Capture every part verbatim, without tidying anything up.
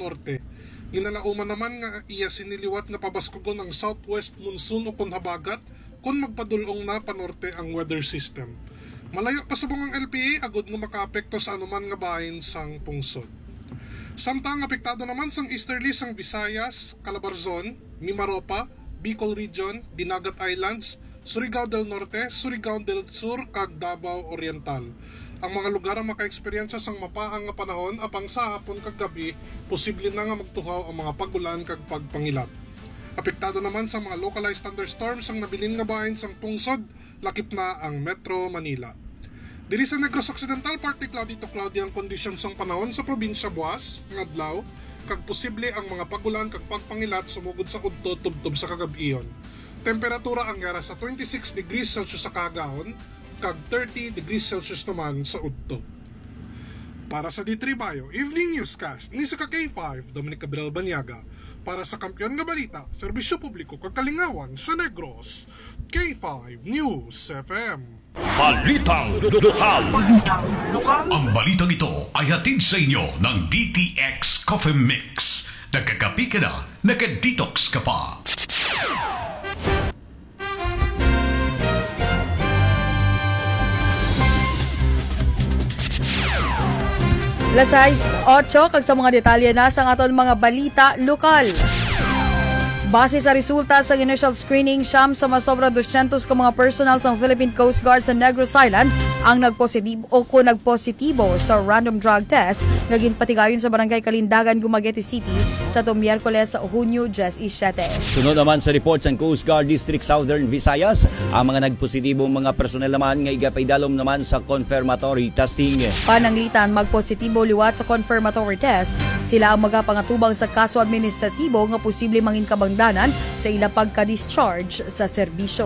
norte. Ginalauman naman nga iya siniliwat nga pabaskugon ang southwest monsoon o kun habagat kung magpadulong na panorte ang weather system. Malayo pa subong ang L P A agud nga makaapekto sa anuman nga bahin sang pungsod. Samtang apektado naman sang easterly sang Visayas, Calabarzon, Mimaropa, Bicol Region, Dinagat Islands, Surigao del Norte, Surigao del Sur, kag Davao Oriental. Ang mga lugar ang maka-eksperyensya sang mapaang nga panahon apang sa hapon kag gabi posible na nga magtuhaw ang mga pagulan kag pagpangilat. Apektado naman sa mga localized thunderstorms ang nabilin nga bahin sang pungsod, lakip na ang Metro Manila. Diri sa Negros Occidental, partly cloudy to cloudy ang kondisyon sang panahon sa probinsya Buas, Ngadlaw, kag posible ang mga pagulan kag pagpangilat sumugod sa udto tubtob sa kagabiyon. Temperatura ang yara sa twenty-six degrees Celsius sa kagaon, kag thirty degrees Celsius naman sa udto. Para sa D three Bio Evening Newscast ni sa K five Dominic Cabral Banyaga, para sa Kampiyon nga Balita, Serbisyo Publiko kag Kalingawan sa Negros, K five News F M. Balitang Lokal. Ang balitang ito ay hatid sa inyo ng D T X Coffee Mix. Nagkakapi ka na, naka-detox ka pa. Las eight kag sa mga detalye na sa aton mga balita lokal. Base sa resulta sa initial screening, siyam sa masobra two hundred ka mga personal sa Philippine Coast Guard sa Negros Island ang nagpositibo o kung nagpositibo sa random drug test nga ginpatigayon sa Barangay Kalindagan, Dumaguete City sa to Miyerkules sa Hunyo seventeen. Sunod naman sa report sa Coast Guard District Southern Visayas, ang mga nagpositibo mga personel naman nga igapaydalom naman sa confirmatory testing. Pananglitan magpositibo liwat sa confirmatory test, sila ang magapangatubang sa kaso administratibo nga posible mangin kabangdanan sa ila pagka-discharge sa serbisyo.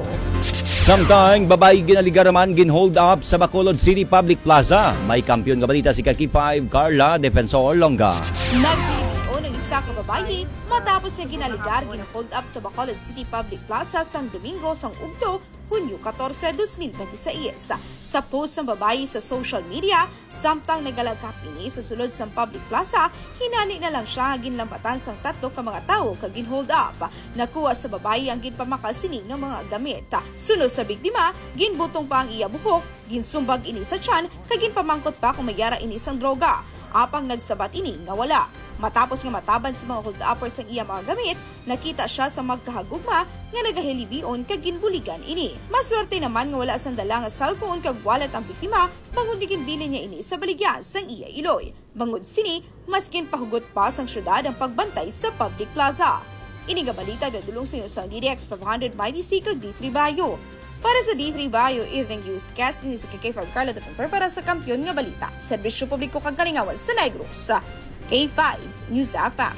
Samtang babae ginaligar naman gin-hold up sa Bacolod City Public Plaza. May kampiyon nga balita si K five Carla Defensor Longa. Nagpilion ng isa ka babae matapos na ginaligar gin-hold up sa Bacolod City Public Plaza sang Domingo sang Ugto, Hunyo fourteen, twenty twenty-six. Sa post ng babae sa social media, samtang nagalagkap ini sa sulod sa public plaza, hinani na lang siya ginlambatan sang tatlo ka mga tao kag gin-hold up. Nakuha sa babae ang ginpamakasini nga mga gamit. Sunod sa biktima, ginbutong pa ang iya buhok, ginsumbag ini sa tiyan kag ginpamangkot pa kung mayara ini sang droga. Apang nagsabat ini nga wala. Matapos nga mataban sa mga hold-uppers ang iya mga gamit, nakita siya sa magkahagugma nga nagahilibion kag ginbuligan ini. Maswerte naman nga wala sang dala nga cellphone kag wallet ang biktima, bangod ginbili niya ini sa baligya sang iya iloy. Bangod sini, maskin pahugot pa sang syudad ang pagbantay sa public plaza. Ini nga balita dadulong sa inyo sa D D X five hundred ninety C kag D three Bio. Para sa D three Bio Evening Newscast, ini si K five Carla Defensor para sa Kampiyon nga Balita, Serbisyo Publiko kag Kalingawan sa Negros. K five News F M.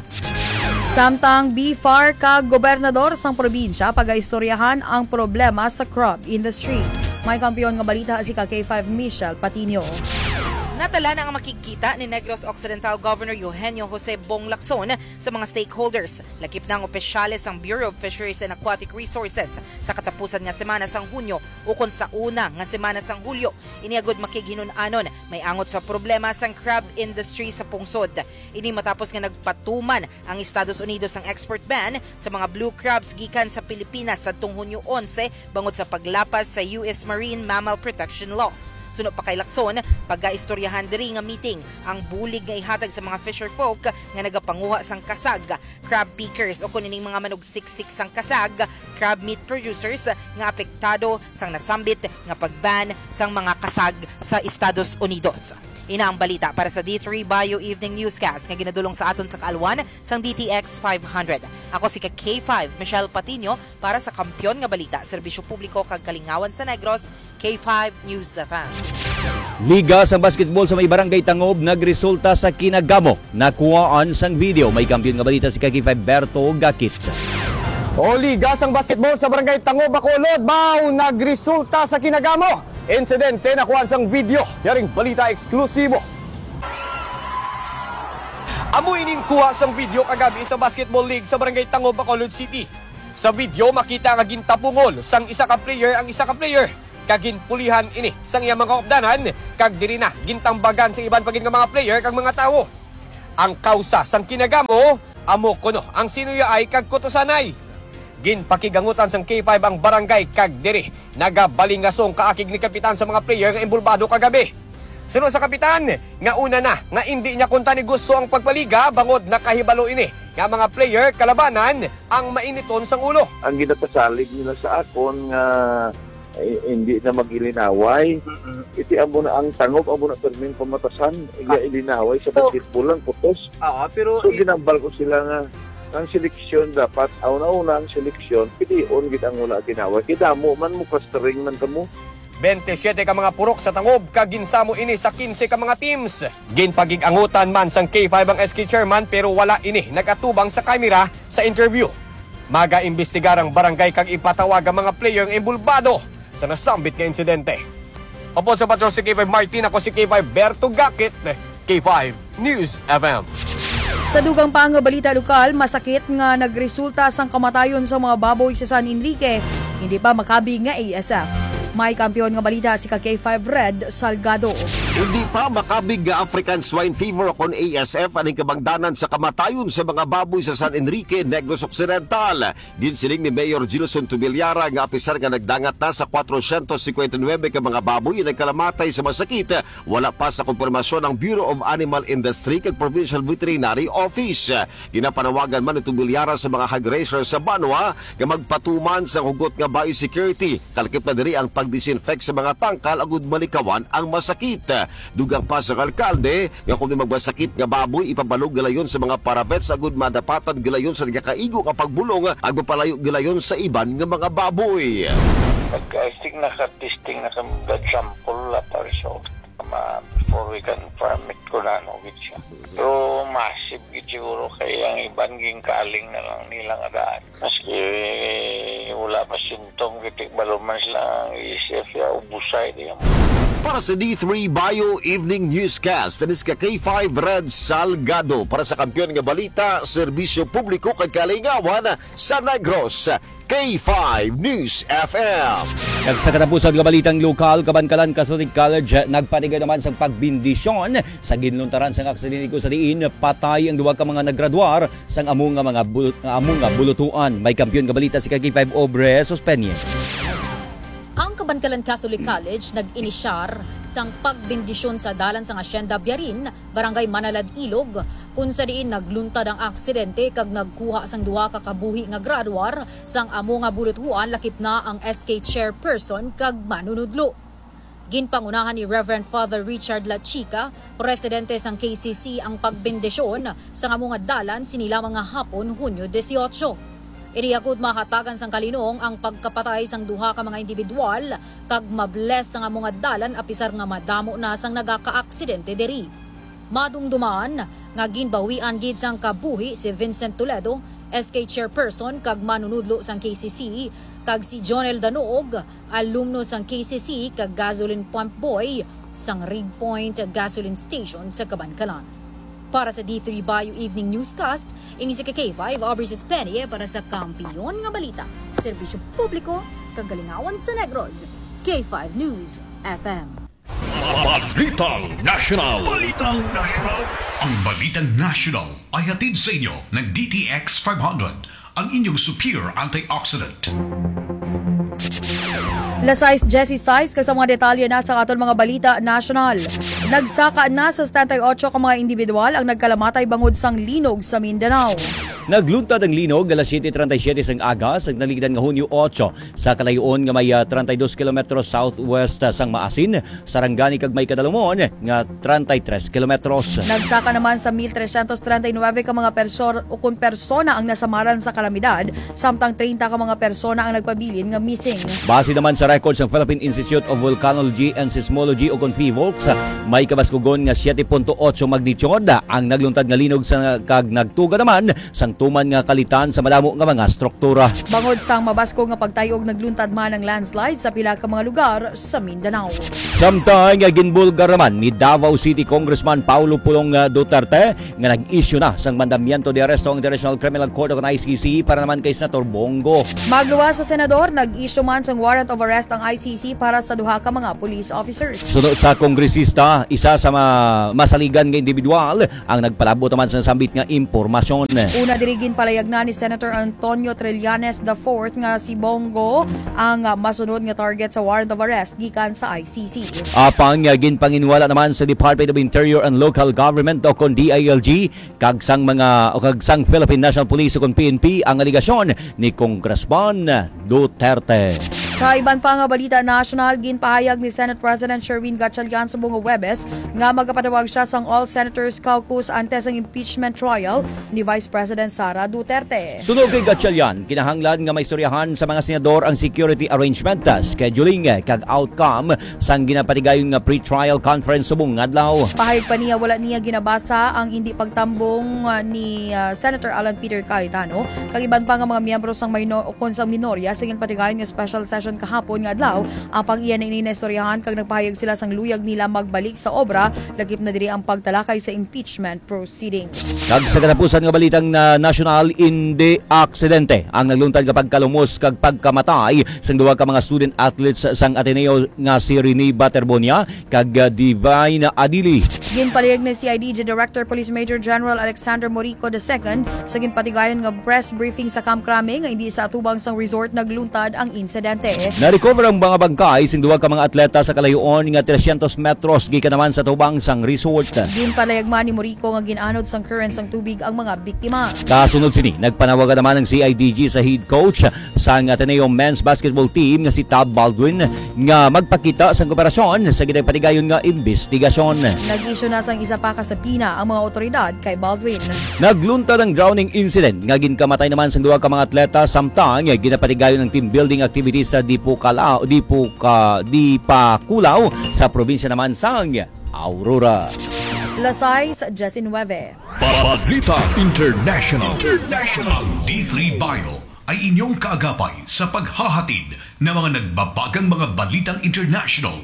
Samtang B F A R kag gobernador sang probinsya pagaistoryahan ang problema sa crop industry. May kampiyon nga balita si K five Michelle Patino. Natala na ang makikita ni Negros Occidental Governor Eugenio Jose Bong Lacson sa mga stakeholders. Lakip na ang opisyales ang Bureau of Fisheries and Aquatic Resources sa katapusan nga semana sang Hunyo o kung sa una nga semana sang Hulyo. Iniagod makighinunanon may angot sa problema sang crab industry sa pungsod. Ini matapos nga nagpatuman ang Estados Unidos ang export ban sa mga blue crabs gikan sa Pilipinas sadtong Hunyo eleven bangod sa paglapas sa U S Marine Mammal Protection Law. Sunod pa kay Lacson, paggaistoryahan diri nga meeting ang bulig nga ihatag sa mga fisher folk nga nagapanguha sang kasag, crab pickers o kuning mga manugsiksik sang kasag, crab meat producers nga apektado sang nasambit nga pagban sang mga kasag sa Estados Unidos. Ina ang balita para sa D three Bio Evening Newscast nga ginadulong sa aton sa kaalwan sang D T X five hundred. Ako si K five Michelle Patino para sa Kampiyon nga Balita, Serbisyo Publiko kag Kalingawan sa Negros, K five News F M. Liga sa basketball sa may barangay Tangob nagresulta sa kinagamo. Nakuhaan sang video. May kampiyon nga balita si K five Berto Gakit. O liga sang basketball sa barangay Tangob, Bacolod, bao nagresulta sa kinagamo. Insidente nakuhaan sang video. Yaring balita eksklusibo. Amo ining kuha sang video kagabi sa basketball league sa barangay Tangob, Bacolod City. Sa video makita nga gintapungol sang isa ka player ang isa ka player. Kagin pulihan ini sang iya mga kaupdanan kag diri na gintambagan sa iban pagin nga mga player kag mga tawo. Ang kausa sang kinagamo, amo kuno ang sinuya ay kag kutusanay. Ginpakigangutan sang K five ang barangay kag diri nagabalingasong kaakig ni kapitan sa mga player nga imbulbado kagabi. Sunod sa kapitan, nga una na nga hindi niya kunta ni gusto ang pagpaliga bangod nakahibalo ini nga mga player kalabanan ang mainiton sang ulo. Ang ginapasalig nila sa akon nga eh, hindi na magilinaway. Mm-hmm. Iti amo na ang tangop, amo na termin pamatasan, iya ilinaway sa basketball lang putos. Oo, pero so ginambal ko sila nga ang seleksyon dapat una-una ang seleksyon pilion gid ang wala ginaway. Kidamo man mo clustering man kamo. twenty-seven ka mga purok sa tangob kag ginsamo ini sa fifteen ka mga teams. Ginpagigangutan man sang K five ang S K chairman pero wala ini nagatubang sa kamera sa interview. Maga-imbestigar ang barangay kag ipatawag ang mga player ng imbulbado sa nasambit nga insidente. Opo sa patrol si K five Martin, ako si K five Berto Gakit, K five News F M. Sa dugang pang balita lokal, masakit nga nagresulta sang kamatayon sa mga baboy sa San Enrique, hindi pa makabi nga A S F. May kampiyon nga balita si ka K five Red Salgado. Hindi pa makabig nga African Swine Fever kon A S F aning kabangdanan sa kamatayon sa mga baboy sa San Enrique, Negros Occidental. Ginsiling ni Mayor Gilson Tubilyara nga apisar nga nagdangat na sa four hundred fifty-nine ka mga baboy na nagkalamatay sa masakit. Wala pa sa kumpirmasyon ng Bureau of Animal Industry kag Provincial Veterinary Office. Ginapanawagan man ni Tubilyara sa mga hog raisers sa Banwa nga magpatuman sa hugot nga biosecurity. Kalkip na diri ang pag-disinfect sa mga tangkal agud malikawan ang masakit. Dugang pa sa alkalde nga kung may magbasakit nga baboy ipabalog galayon sa mga paravets agud madapatan galayon sa nagakaigo kapag bulong ag mapalayo galayon sa iban nga mga baboy. Pagka-testing na ka-testing na kami blood sample la para sa ma before we can farm it ko na no gid siya. Pero massive gid siguro kaya ang iban ging kaling na lang nilang adaan. Maski wala pa symptom kitik baluman sila I S F ya ubusay diyan. Para sa D three Bio Evening Newscast, tanis ka K five Red Salgado para sa kampiyon nga balita, serbisyo publiko kag kalingawan sa Negros. K five News F M. Kag sa katapusan nga balitang lokal, Kabankalan Catholic College nagpanigan naman sa pagbindisyon sa ginluntaran sang aksidente sa diin patay ang duwa ka mga naggraduar sang among nga mga bulut, among nga bulutuan. May kampiyon nga balita si K five Obre Suspenye. Ang Kabankalan Catholic College nag-inisyar sang pagbindisyon sa dalan sang Hacienda Biarin, Barangay Manalad, Ilog, kung sa diin nagluntad ang aksidente kag nagkuha sang duha ka kabuhi nga graduar sang amo nga bulutuan lakip na ang S K chairperson kag manunudlo. Ginpangunahan ni Reverend Father Richard Lachica, presidente sang K C C ang pagbindisyon sang amo nga dalan sinila mga hapon Hunyo eighteen. Iniakod mahatagan sang kalinong ang pagkapatay sang duha ka mga individual kag mabless sang among dalan apisar nga madamo na sang nagaka-aksidente diri. Madumduman nga ginbawian gid sang kabuhi si Vincent Toledo, S K chairperson kag manunudlo sang K C C, kag si Jonel Danuog, alumno sang K C C kag gasoline pump boy sang Rig Point Gasoline Station sa Kabankalan. Para sa D three Bio Evening Newscast, ini si K five Aubrey Suspenye para sa kampiyon nga balita, serbisyo publiko, kagalingawan sa Negros. K five News F M. Balitang National. Balitang National. Ang Balitang National ay hatid sa inyo ng D T X five hundred, ang inyong superior antioxidant. Lasais Jesse Sais kasi mga detalye na sa aton mga balita national. Nagsaka na sa seventy-eight ka mga individual ang nagkalamatay bangod sang linog sa Mindanao. Nagluntad ang linog alas seven thirty-seven sang aga sa naligdan nga Hunyo eight sa kalayon nga may uh, thirty-two kilometros southwest uh, sang Maasin, Sarangani kag may kadalumon nga thirty-three kilometros. Nagsaka naman sa one thousand three hundred thirty-nine ka mga persona o kun persona ang nasamaran sa kalamidad, samtang thirty ka mga persona ang nagpabilin nga missing. Base naman sa records ng Philippine Institute of Volcanology and Seismology o kon PHIVOLCS, may kabaskugon nga seven point eight magnitude ang nagluntad nga linog sa kag nagtuga naman sang tuman nga kalitan sa madamo nga mga struktura. Bangod sang mabasko nga pagtayog nagluntad man ng landslide sa pila ka mga lugar sa Mindanao. Samtang nga ginbulgar naman ni Davao City Congressman Paulo Pulong Duterte nga nag-issue na sang mandamiento de aresto ang International Criminal Court o I C C para naman kay Senator Bongo. Magluwas sa senador, nag-issue man sang warrant of arrest ang I C C para sa duha ka mga police officers. Sunod sa kongresista, isa sa ma- masaligan nga individual ang nagpalabot naman sa sambit nga impormasyon. Una dirigin palayag na ni Senator Antonio Trillanes the fourth nga si Bongo ang uh, masunod nga target sa warrant of arrest gikan sa I C C. Apang uh, ginpanginwala naman sa Department of Interior and Local Government o kon D I L G kagsang mga o kagsang Philippine National Police o kon P N P ang aligasyon ni Congressman Duterte. Sa iban pa nga balita national, ginpahayag ni Senate President Sherwin Gatchalian sa buong Huwebes nga magapatawag siya sang All Senators Caucus antes ang impeachment trial ni Vice President Sara Duterte. Sunog kay Gatchalian, kinahanglan nga may istoryahan sa mga senador ang security arrangement, scheduling kag outcome sang ginapatigayon nga pre-trial conference subong adlaw. Pahayag pa niya wala niya ginabasa ang hindi pagtambong uh, ni uh, Senator Alan Peter Cayetano kag iban pa nga mga miyembro sang minor o kon sang minorya sa ginapatigayon nga special session kahapon nga adlaw ang pang-iyan na inistoryahan kag nagpahayag sila sang luyag nila magbalik sa obra lagip na diri ang pagtalakay sa impeachment proceedings. Kag sa katapusan nga balitang na national, hindi aksidente ang nagluntad kapag kalumos kag pagkamatay sang duha ka mga student athletes sang Ateneo nga si Rene Baterbonia kag Divine Adili. Ginpalayag ni C I D G Director Police Major General Alexander Morico the second sa ginpatigayon nga press briefing sa Camp Crame nga hindi sa atubang sang resort nagluntad ang insidente. Na-recover ang mga bangkay sing duha ka mga atleta sa kalayoon nga three hundred metros gikan naman sa tubang sang resort. Ginpalayag man ni Morico nga ginanod sang current sang tubig ang mga biktima. Kasunod sini, nagpanawagan naman ng C I D G sa head coach sa Ateneo men's basketball team nga si Tab Baldwin nga magpakita sa kooperasyon sa ginapatigayon nga investigasyon. Nag-issue na sang isa pa ka sabina ang mga otoridad kay Baldwin. Nagluntad ang drowning incident nga ginkamatay naman sa duha ka mga atleta samtang ginapatigayon ng team building activities sa Dipukalaw, Dipuka, Dipakulaw sa probinsya naman sang Aurora. Lasay sa Jessie Nueve. Balita International. International. D three Bio ay inyong kaagapay sa paghahatid ng mga nagbabagang mga balitang international.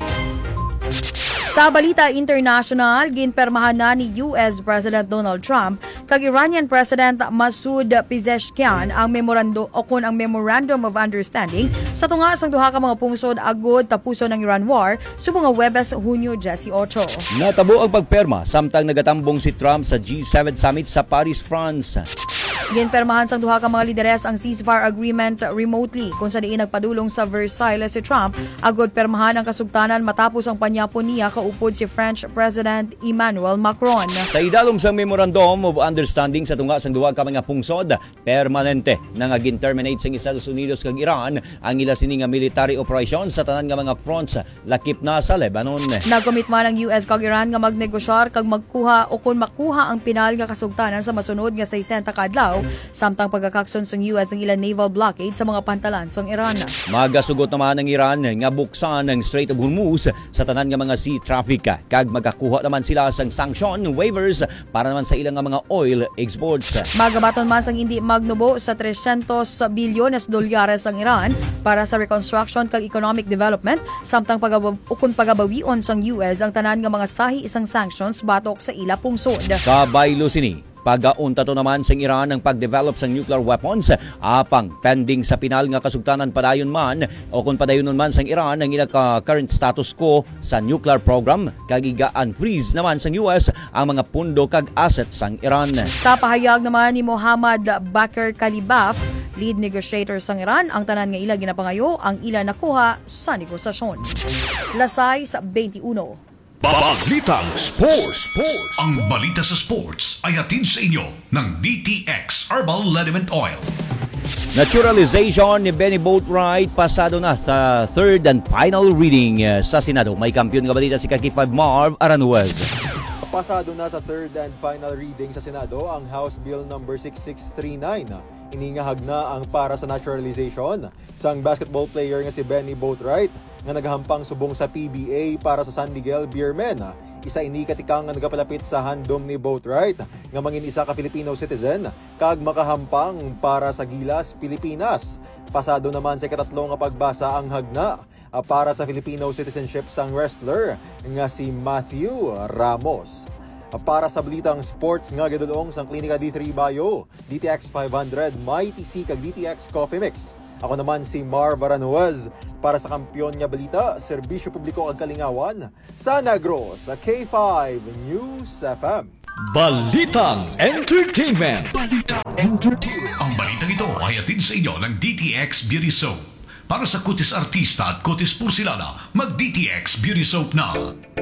Sa balita international, ginpermahan na ni U S President Donald Trump kag Iranian President Masoud Pezeshkian ang memorandum o kun ang Memorandum of Understanding sa tunga sang duha ka mga pungsod agud tapuso ng Iran War subong nga Huwebes, Hunyo eighteen. Natabo ang pagperma samtang nagatambong si Trump sa G seven Summit sa Paris, France. Ginpermahan sang duha ka mga lideres ang ceasefire agreement remotely kung sa diin nagpadulong sa Versailles si Trump agud permahan ang kasugtanan matapos ang panyapon niya kaupod si French President Emmanuel Macron. Sa idalom sa Memorandum of Understanding sa tunga sang duha ka mga pungsod, permanente na nga gin-terminate sang Estados Unidos kag Iran ang ila sini nga military operation sa tanan nga mga fronts lakip na sa Lebanon. Nagcommit man ang U S kag Iran nga magnegosyar kag magkuha o kun makuha ang pinal nga kasugtanan sa masunod nga sixty ka adlaw samtang pagkakakson sang U S ang ilang naval blockade sa mga pantalan sang Iran. Magasugot naman ng Iran nga buksan ng Strait of Hormuz sa tanan nga mga sea traffic kag magkakuha naman sila sang sanction waivers para naman sa ilang nga mga oil exports. Magabaton man sang hindi magnubo sa three hundred bilyones dolyares ang Iran para sa reconstruction kag economic development samtang pagab- ukon pagabawion sang U S ang tanan nga mga sahi isang sanctions batok sa ila pungsod. Kabaylo sini pagaunta to naman sa Iran ang pag-develop sa nuclear weapons apang pending sa pinal nga kasugtanan padayon man o kung padayon man sa Iran ang ilang current status quo sa nuclear program kag iga-unfreeze naman sa U S ang mga pundo kag assets sang Iran. Sa pahayag naman ni Mohammad Bakr Kalibaf, lead negotiator sang Iran, ang tanan nga ila ginapangayo ang ila nakuha sa negosasyon. Lasay sa twenty-one. Balitang Sports. Sports. Ang balita sa sports ay hatid sa inyo ng D T X Herbal Liniment Oil. Naturalization ni Benny Boatwright pasado na sa third and final reading sa Senado. May kampiyon nga balita si Kaki five Marv Aranuez. Pasado na sa third and final reading sa Senado ang House Bill number six six three nine. Iningahag na ang para sa naturalization sang basketball player nga si Benny Boatwright nga naghampang subong sa P B A para sa San Miguel Beermen. Isa ini katikang nga nagapalapit sa handom ni Boatwright nga mangin isa ka Filipino citizen kag makahampang para sa Gilas, Pilipinas. Pasado naman sa ikatatlo nga pagbasa ang hagna para sa Filipino citizenship sang wrestler nga si Matthew Ramos. Para sa balitang sports nga gidulong sang Klinika D three Bayo, D T X five hundred, My T C kag D T X Coffee Mix. Ako naman si Mar Baranuez para sa kampiyon nga balita, serbisyo publiko kag kalingawan sa Negros, sa K five News F M. Balitang Entertainment. Balitang Entertainment. Ang balitang ito ay hatid sa inyo ng D T X Beauty Soap. Para sa kutis artista at kutis porsilana, mag-D T X Beauty Soap na.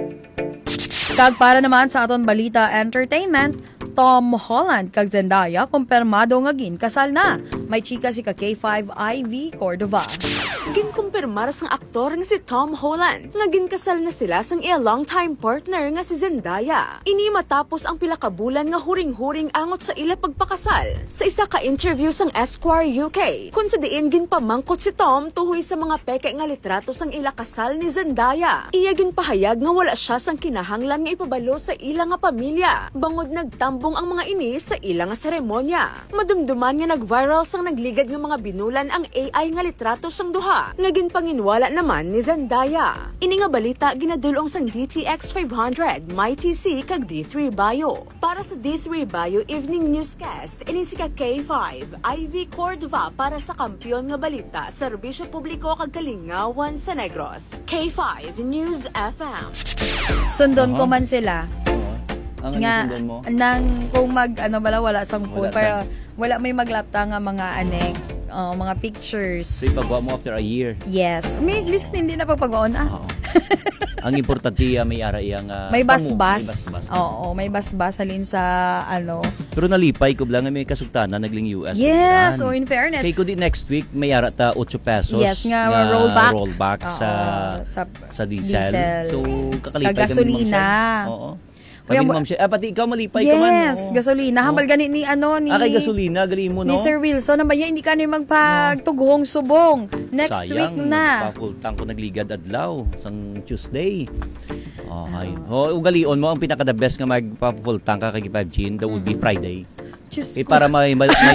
Kag para naman sa aton balita entertainment, Tom Holland kag Zendaya kumpirmado nga gin kasal na. May chika si ka K five Ivy Cordova. Ginkumpirmar sang aktor nga si Tom Holland nga ginkasal na sila sang iya longtime partner nga si Zendaya. Ini matapos ang pila ka bulan nga huring-huring angot sa ila pagpakasal. Sa isa ka interview sang Esquire U K, kung sa diin ginpamangkot si Tom tuhoy sa mga peke nga litrato sang ila kasal ni Zendaya. Iya ginpahayag nga wala siya sang kinahanglan nga ipabalo sa ila nga pamilya. Bangod nagtambong ang mga ini sa ila nga seremonya. Madumduman nga nag-viral sang nagligad nga mga binulan ang A I nga litrato sang duha nga ginpanginwala naman ni Zendaya. Ini nga balita ginadulong sang D T X five hundred, My T C kag D three Bayo. Para sa D three Bayo Evening Newscast, ini si ka K five Ivy Cordova para sa kampiyon nga balita, serbisyo publiko kag kalingawan sa Negros. K five News F M. Sundon ko man sila. Ang nga ano mo? nang kung mag ano bala wala sang phone Wala para wala may maglapta nga mga anek uh, mga pictures. So ipagawa mo after a year. Yes. Mis bisan hindi na pagpagaon ah. Oo. Ang importante uh, may ara iyang uh, may basbas. May basbas. Oo, may basbas halin sa ano. Pero nalipay ko lang may kasugtana nagling U S. Yes, so in fairness. Kay ko di next week may ara ta eight pesos. Yes, nga, nga rollback. Rollback sa, sa sa diesel. diesel. So kakalipay gasolina. Oo. Kami ma'am siya. Ah, pati ikaw malipay yes, ka man. Yes, no? Gasolina. Hambal gani ni ano ni Ah, kay gasolina, gali mo no. Ni Sir Wilson naman yan, hindi ka na magpagtughong subong. Next sayang, week na. Sayang, ko nagligad adlaw sang Tuesday. Okay. Oh, ugalion mo ang pinaka the best nga magpa-full tank ka kay five G, that would be Friday. Diyos eh, para may, may, may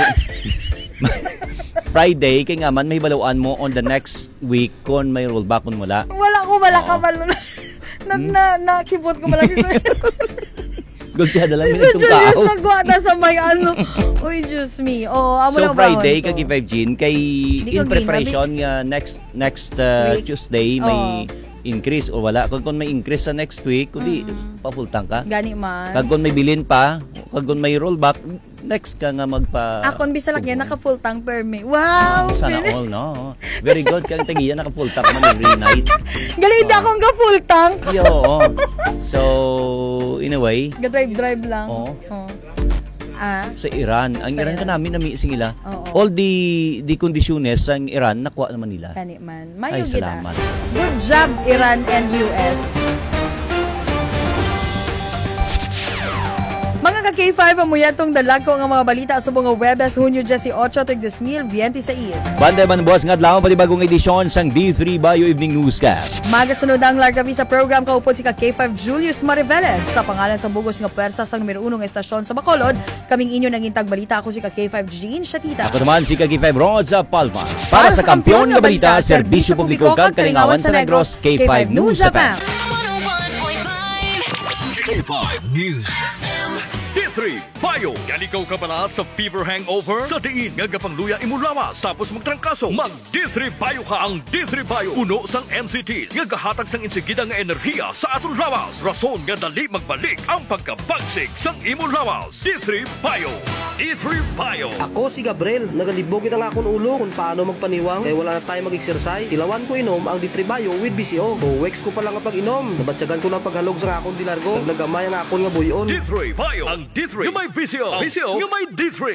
Friday kay nga man may balawaan mo on the next week kon may rollback kun wala. Wala ko wala ka balo na. Na, na, nakipot ko pala si Sir. Gulpi hadalan si mi Sir itong Julius tao. nagwada sa may ano. Uy, Diyos me. Oh, amo so lang Friday kay five G kay Di in ko preparation nga next next uh, Week. Tuesday may Oh. increase o wala. Kung, kung may increase sa next week, kundi mm. pa-full tank ka. Gani man. Kag kung may bilin pa, kag kung may rollback, next ka nga magpa... Akon bisalak yan, naka full tank per me. Wow! Oh, sana all, no? Very good. Kaya tagiya, naka full tank man every night. Galing oh. akong ka full tank. Yo, oh. So, in a way... Ga-drive-drive lang. Oo. Oh. Oh. Ah, sa Iran. Ang sa Iran, Iran. ka namin nami-sing ila. Oo. All the the conditions ang Iran, nakuha naman nila. Kani man. Ay, Mayo gina. salamat. Good job, Iran and U S. Mga ka-K five, amuyatong dalako ang mga balita sa mga Webes, Hunyo eight, tig dos mil twenty-six. Banda man buwas nga adlaw palibagong edisyon sang D three Bayo Evening Newscast. Magasunod ang largabi sa program kaupod si ka-K five Julius Mariveles sa pangalan sa bugos nga pwersa sa numero uno nga estasyon sa Bacolod. Kaming inyo naging tagbalita ako si ka-K five Jean Shatita. Ako naman si K five Rod sa Palma. Para, Para sa kampiyon nga balita, serbisyo publiko kag kalingawan sa Negros, K five News F M. K five News D three Bayo. Galikaw ka pala sa fever hangover? Sa tingin nga gapangluya imo lawas tapos magtrangkaso. Mag D three Bayo ka ang D three Bayo. Uno sang M C Ts nga gahatag sang insigida nga enerhiya sa aton lawas. Rason nga dali magbalik ang pagkabagsik sang imo lawas. D three Bayo. D three Bayo. Ako si Gabriel. Nagalibogin ang akong ulo kung paano magpaniwang kaya wala na tayo mag-exercise. Tilawan ko inom ang D three Bayo with B C O. O weeks ko pa lang ang pag-inom. Nabatsagan ko ng paghalog sa akong dilargo. Nagnagamay ang akong nga buyon. D three Bayo. Ang D three nga may V C O. V C O nga may D three.